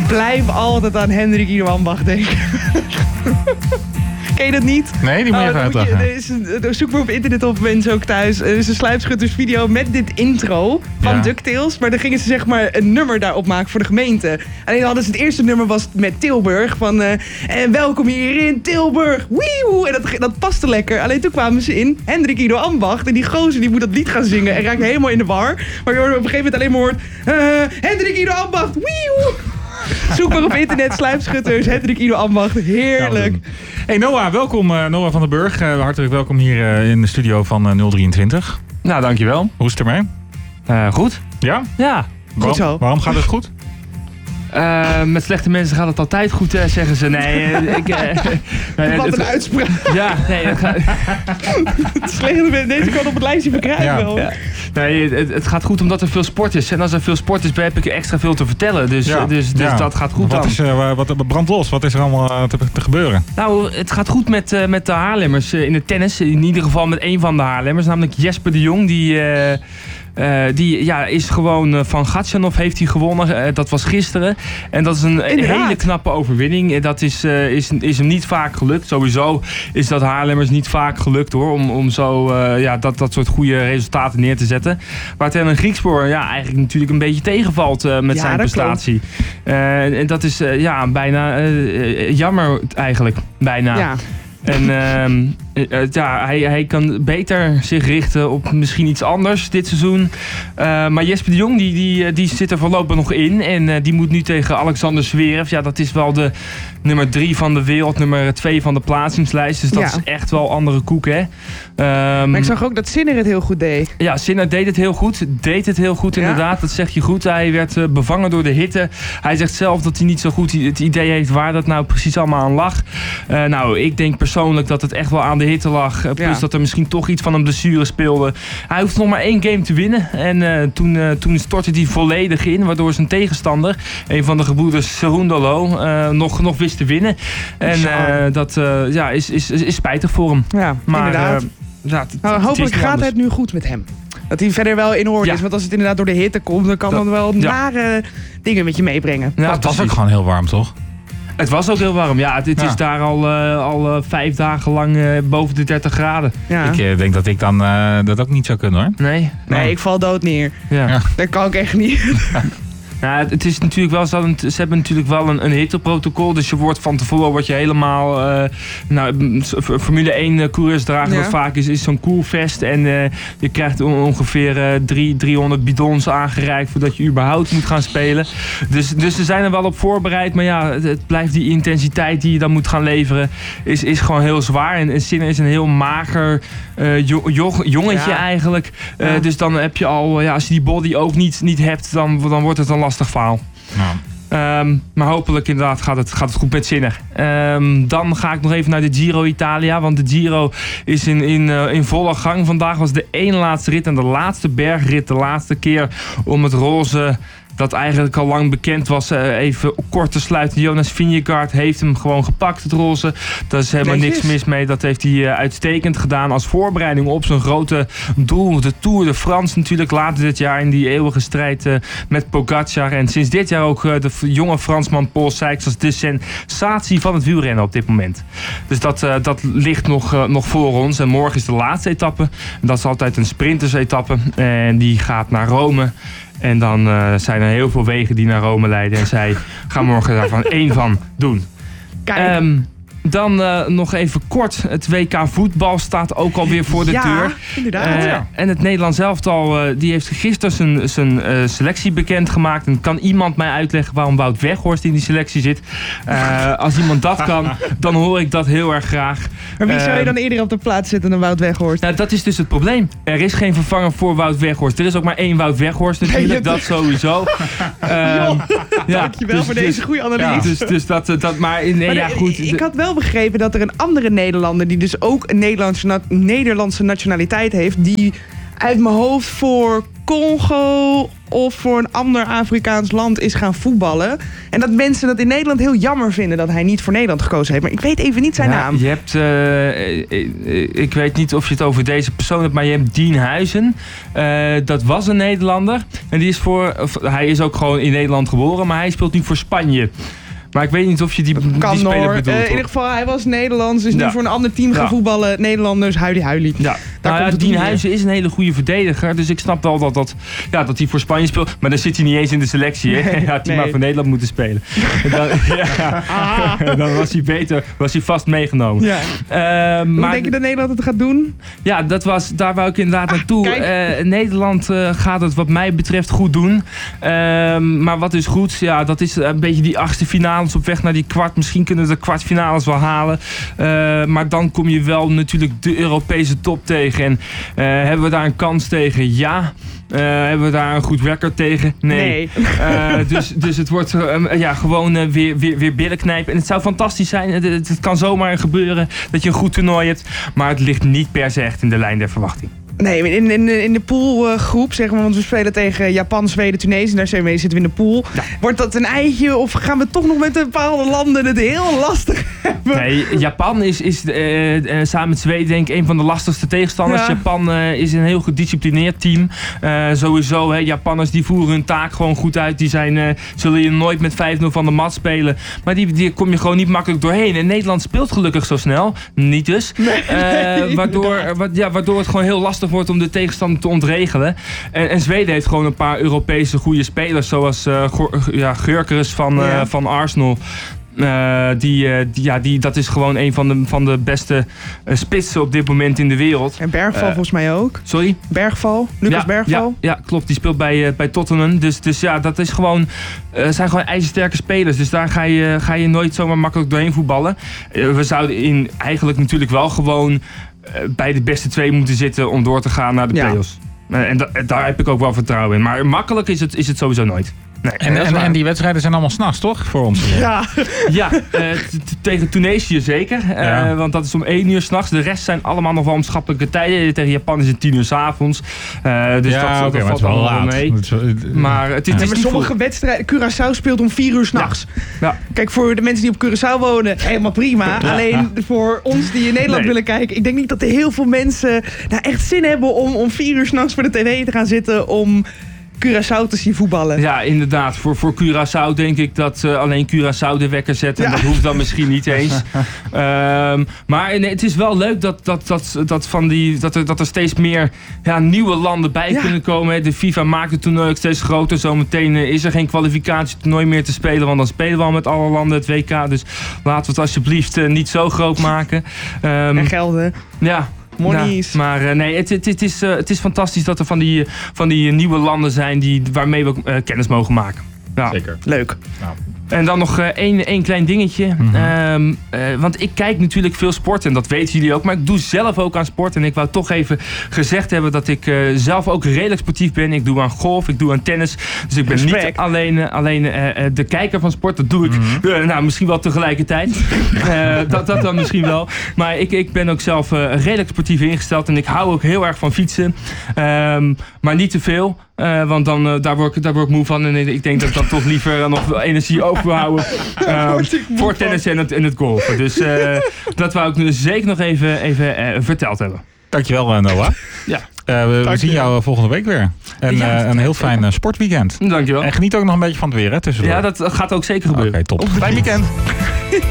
blijf altijd aan Hendrik Ido Ambach denken. Ken je dat niet? Nee, die moet je even uitleggen. Zoek maar op internet op, mensen ook thuis. Er is een sluipschuttersvideo met dit intro van DuckTales. Maar dan gingen ze zeg maar een nummer daarop maken voor de gemeente. Alleen hadden ze het eerste nummer was met Tilburg. Van en welkom hier in Tilburg. Wiehoe. En dat paste lekker. Alleen toen kwamen ze in Hendrik Ido Ambacht. En die gozer die moet dat lied gaan zingen. En raakt helemaal in de war. Maar je op een gegeven moment alleen maar hoort... Hendrik Ido Ambacht. Wiehoe. Zoek maar op internet, sluipschutters, Hendrik Ido Ambacht. Heerlijk. Hey Noah, welkom. Noah van den Burg. Hartelijk welkom hier in de studio van 023. Nou, dankjewel. Hoe is het ermee? Goed. Ja? Ja. Goed zo. Waarom gaat het goed? Met slechte mensen gaat het altijd goed, zeggen ze. Nee, wat een uitspraak. Ja, nee. Slechte mensen, deze kan op het lijstje verkrijgen wel. Ja. Nee, het gaat goed omdat er veel sport is. En als er veel sport is, heb ik extra veel te vertellen. Dus dat gaat goed dan. Wat brandt los? Wat is er allemaal te gebeuren? Nou, het gaat goed met de Haarlemmers in het tennis. In ieder geval met één van de Haarlemmers. Namelijk Jesper de Jong. Die is gewoon van Gatjanov heeft hij gewonnen. Dat was gisteren. En dat is een hele knappe overwinning. Dat is hem niet vaak gelukt. Sowieso is dat Haarlemmers niet vaak gelukt hoor. Om zo dat soort goede resultaten neer te zetten. Waar Tellen Griekspoor eigenlijk natuurlijk een beetje tegenvalt met zijn prestatie. En dat is bijna jammer eigenlijk. Bijna. Ja. En hij kan beter zich richten op misschien iets anders dit seizoen. Maar Jesper de Jong die zit er voorlopig nog in. En die moet nu tegen Alexander Zverev. Ja, dat is wel de nummer 3 van de wereld. Nummer 2 van de plaatsingslijst. Dus dat is echt wel andere koek, hè. Maar ik zag ook dat Sinner het heel goed deed. Ja, Sinner deed het heel goed. Inderdaad. Dat zeg je goed. Hij werd bevangen door de hitte. Hij zegt zelf dat hij niet zo goed het idee heeft waar dat nou precies allemaal aan lag. Ik denk persoonlijk dat het echt wel aan de hitte lag. Plus dat er misschien toch iets van een blessure speelde. Hij hoeft nog maar 1 game te winnen. En toen stortte hij volledig in. Waardoor zijn tegenstander, een van de gebroeders Cerundolo, nog wist te winnen. En dat is spijtig voor hem. Ja, maar inderdaad. Hopelijk gaat het nu goed met hem. Dat hij verder wel in orde is. Want als het inderdaad door de hitte komt, dan kan dat wel nare dingen met je meebrenggen. Ja, het was ook gewoon heel warm, toch? Het was ook heel warm. Ja, het is daar al 5 dagen lang boven de 30 graden. Ja. Ik denk dat ik dan dat ook niet zou kunnen hoor. Nee, ik val dood neer. Ja. Dat kan ik echt niet. Nou, het is natuurlijk wel, ze hebben natuurlijk wel een hitteprotocol. Dus je wordt van tevoren helemaal... Formule 1 coureurs dragen wat vaak is zo'n koelvest. En je krijgt ongeveer 300 bidons aangereikt voordat je überhaupt moet gaan spelen. Dus ze zijn er wel op voorbereid. Maar ja, het blijft die intensiteit die je dan moet gaan leveren. Is gewoon heel zwaar. En Sinner is een heel mager jongetje eigenlijk. Dus dan heb je al... als je die body ook niet hebt, dan wordt het een lastig verhaal. Ja. Maar hopelijk inderdaad gaat het goed met Sinner. Dan ga ik nog even naar de Giro Italia. Want de Giro is in volle gang. Vandaag was de één laatste rit en de laatste bergrit. De laatste keer om het roze... dat eigenlijk al lang bekend was, even kort te sluiten. Jonas Vingegaard heeft hem gewoon gepakt, het roze. Daar is helemaal niks mis mee. Dat heeft hij uitstekend gedaan als voorbereiding op zijn grote doel. De Tour de France natuurlijk later dit jaar in die eeuwige strijd met Pogacar. En sinds dit jaar ook de jonge Fransman Paul Sykes als de sensatie van het wielrennen op dit moment. Dus dat ligt nog voor ons. En morgen is de laatste etappe. Dat is altijd een sprintersetappe. En die gaat naar Rome. En dan zijn er heel veel wegen die naar Rome leiden. En zij gaan morgen daarvan 1 van doen. Kijk. Dan nog even kort. Het WK voetbal staat ook alweer voor de deur. Inderdaad. En het Nederlands elftal die heeft gisteren zijn selectie bekendgemaakt. En kan iemand mij uitleggen waarom Wout Weghorst in die selectie zit? Als iemand dat kan, dan hoor ik dat heel erg graag. Maar wie zou je dan eerder op de plaats zetten dan Wout Weghorst? Nou, dat is dus het probleem. Er is geen vervanger voor Wout Weghorst. Er is ook maar 1 Wout Weghorst natuurlijk. Dat sowieso. Dankjewel voor deze goede analyse. Ja, dus dat maar goed. Ik had wel begrepen dat er een andere Nederlander... die dus ook een Nederlandse nationaliteit heeft... die uit mijn hoofd voor Congo of voor een ander Afrikaans land is gaan voetballen. En dat mensen dat in Nederland heel jammer vinden dat hij niet voor Nederland gekozen heeft. Maar ik weet even niet zijn naam. Je hebt, ik weet niet of je het over deze persoon hebt, maar je hebt Dien Huizen. Dat was een Nederlander. En hij is ook gewoon in Nederland geboren, maar hij speelt nu voor Spanje. Maar ik weet niet of je die speler bedoelt. In ieder geval, hij was Nederlands. Is nu voor een ander team gaan voetballen. Nederlanders, huilie. Ja. Dien Huizen is een hele goede verdediger. Dus ik snap wel dat hij voor Spanje speelt. Maar dan zit hij niet eens in de selectie. Hè? Had hij maar voor Nederland moeten spelen. Dan was hij beter. Was hij vast meegenomen. Ja. Hoe denk je dat Nederland het gaat doen? Ja, daar wou ik inderdaad naartoe. Nederland gaat het wat mij betreft goed doen. Maar wat is goed? Ja, dat is een beetje die achtste finales op weg naar die kwart. Misschien kunnen we de kwartfinales wel halen. Maar dan kom je wel natuurlijk de Europese top tegen. En hebben we daar een kans tegen? Ja. Hebben we daar een goed record tegen? Nee. Dus het wordt gewoon weer billen knijpen. En het zou fantastisch zijn. Het kan zomaar gebeuren dat je een goed toernooi hebt. Maar het ligt niet per se echt in de lijn der verwachting. Nee, in de poolgroep, zeg maar, want we spelen tegen Japan, Zweden, Tunesië. Daar zitten we in de pool. Ja. Wordt dat een eitje of gaan we toch nog met bepaalde landen het heel lastig hebben? Nee, Japan is samen met Zweden denk ik een van de lastigste tegenstanders. Ja. Japan is een heel gedisciplineerd team. Sowieso, Japanners die voeren hun taak gewoon goed uit. Die zullen je nooit met 5-0 van de mat spelen. Maar die kom je gewoon niet makkelijk doorheen. En Nederland speelt gelukkig zo snel. Niet dus. Nee, waardoor het gewoon heel lastig wordt om de tegenstander te ontregelen. En Zweden heeft gewoon een paar Europese goede spelers. Zoals Gyökeres van Arsenal. Dat is gewoon een van de beste spitsen op dit moment in de wereld. En Bergval volgens mij ook. Sorry? Lucas Bergval. Ja, klopt. Die speelt bij Tottenham. Dus ja, dat is gewoon... zijn gewoon ijzersterke spelers. Dus daar ga je nooit zomaar makkelijk doorheen voetballen. We zouden eigenlijk natuurlijk wel gewoon bij de beste 2 moeten zitten om door te gaan naar de play-offs. En daar heb ik ook wel vertrouwen in. Maar makkelijk is het sowieso nooit. Nee, en die wedstrijden zijn allemaal 's nachts, toch? Voor ons. Ja, tegen Tunesië zeker. Want dat is om 1 uur 's nachts. De rest zijn allemaal nog wel omschappelijke tijden. Tegen Japan is het 10 uur 's avonds. Dus dat valt wel laat mee. Maar het is niet sommige wedstrijden... Curaçao speelt om 4 uur 's nachts. Ja. Kijk, voor de mensen die op Curaçao wonen, helemaal prima. Ja. Alleen voor ons die in Nederland willen kijken... Ik denk niet dat er heel veel mensen echt zin hebben om 4 uur 's nachts voor de tv te gaan zitten... om Curaçao te zien voetballen. Ja, inderdaad. Voor Curaçao denk ik dat alleen Curaçao de wekker zet. En dat hoeft dan misschien niet eens. Maar het is wel leuk dat er steeds meer nieuwe landen bij kunnen komen. De FIFA maakt het toernooi ook steeds groter. Zometeen is er geen kwalificatietoernooi meer te spelen. Want dan spelen we al met alle landen het WK. Dus laten we het alsjeblieft niet zo groot maken. En gelden. Ja. Monies. Maar nee, het is fantastisch dat er van die nieuwe landen zijn waarmee we kennis mogen maken. Ja. Zeker. Leuk. Nou. En dan nog één klein dingetje. Mm-hmm. Want ik kijk natuurlijk veel sport en dat weten jullie ook. Maar ik doe zelf ook aan sport. En ik wou toch even gezegd hebben dat ik zelf ook redelijk sportief ben. Ik doe aan golf, ik doe aan tennis. Dus ik ben niet alleen de kijker van sport. Dat doe ik misschien wel tegelijkertijd. Dat dan misschien wel. Maar ik ben ook zelf redelijk sportief ingesteld. En ik hou ook heel erg van fietsen. Maar niet te veel. Want daar word ik moe van. En ik denk dat ik dan toch liever nog energie overhouden voor tennis en het golfen. Dus dat wou ik nu zeker nog even verteld hebben. Dankjewel, Noah. Ja. We zien jou volgende week weer. En een heel fijn sportweekend. Dankjewel. En geniet ook nog een beetje van het weer, hè, tussendoor. Ja, dat gaat ook zeker gebeuren. Oké, top. Fijn weekend.